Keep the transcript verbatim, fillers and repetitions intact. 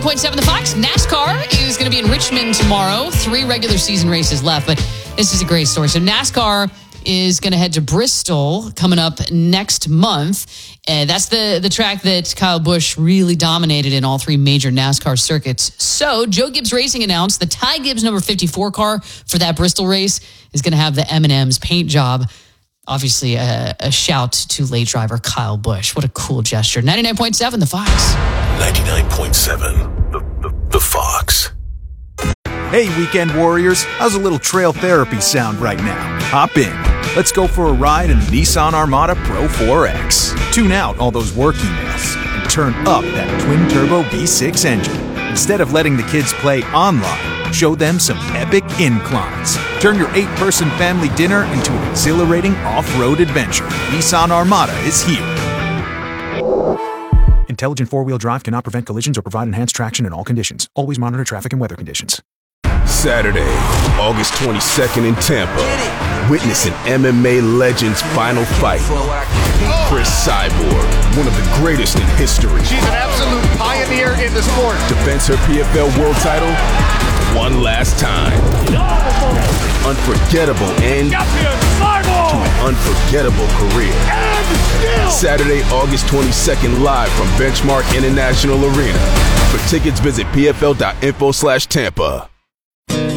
point seven The Fox. NASCAR is going to be in Richmond tomorrow. Three regular season races left, but this is a great story. So NASCAR is going to head to Bristol coming up next month. Uh, that's the, the track that Kyle Busch really dominated in all three major NASCAR circuits. So Joe Gibbs Racing announced the Ty Gibbs number fifty-four car for that Bristol race is going to have the M and M's paint job. Obviously, a, a shout to late driver Kyle Busch. What a cool gesture. ninety-nine point seven The Fox. ninety-nine point seven The, the, the Fox. Hey, weekend warriors. How's a little trail therapy sound right now? Hop in. Let's go for a ride in the Nissan Armada Pro four X. Tune out all those work emails and turn up that twin-turbo V six engine. Instead of letting the kids play online, show them some epic inclines. Turn your eight-person family dinner into an exhilarating off-road adventure. Nissan Armada is here. Intelligent four-wheel drive cannot prevent collisions or provide enhanced traction in all conditions. Always monitor traffic and weather conditions. Saturday, August twenty-second in Tampa. Witness an M M A legend's final fight. Chris Cyborg, one of the greatest in history. She's an absolute pioneer in the sport. Defends her P F L world title one last time. Unforgettable end to an unforgettable career. Saturday, August twenty-second, live from Benchmark International Arena. For tickets, visit pfl.info slash Tampa.